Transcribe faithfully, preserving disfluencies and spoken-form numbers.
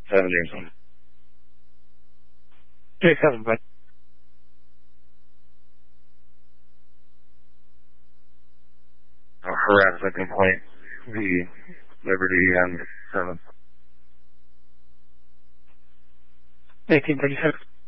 seventy. J seven, bud. A harassment complaint. The Liberty and seven. eighteen thirty-six.